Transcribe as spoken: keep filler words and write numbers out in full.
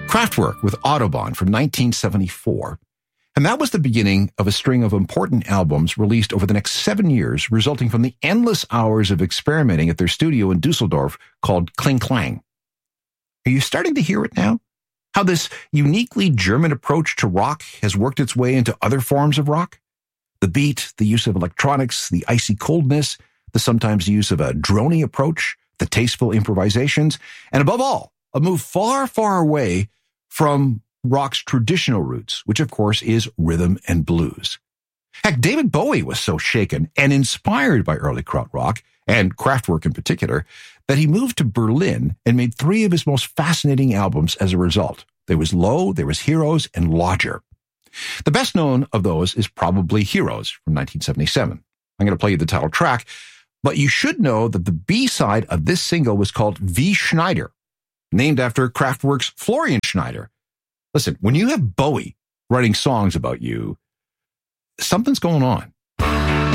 Kraftwerk with Autobahn from nineteen seventy-four. And that was the beginning of a string of important albums released over the next seven years, resulting from the endless hours of experimenting at their studio in Dusseldorf called Kling Klang. Are you starting to hear it now? How this uniquely German approach to rock has worked its way into other forms of rock? The beat, the use of electronics, the icy coldness, the sometimes use of a drony approach, the tasteful improvisations, and above all, a move far, far away from rock's traditional roots, which of course is rhythm and blues. Heck, David Bowie was so shaken and inspired by early krautrock, and Kraftwerk in particular, that he moved to Berlin and made three of his most fascinating albums as a result. There was Low, there was Heroes, and Lodger. The best known of those is probably Heroes from nineteen seventy-seven. I'm going to play you the title track, but you should know that the B-side of this single was called Wie Schneider, named after Kraftwerk's Florian Schneider. Listen, when you have Bowie writing songs about you, something's going on.